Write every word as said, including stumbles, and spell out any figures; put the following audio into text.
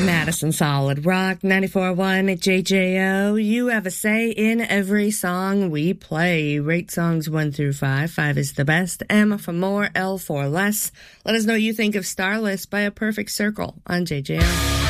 Madison Solid Rock, ninety-four point one J J O. You have a say in every song we play. Rate songs one through five. Five is the best. M for more, L for less. Let us know what you think of Starless by A Perfect Circle on J J O.